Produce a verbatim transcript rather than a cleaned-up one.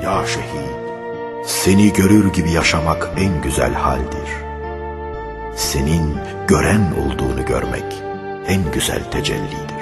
Ya şehit, seni görür gibi yaşamak en güzel haldir. Senin gören olduğunu görmek en güzel tecellidir.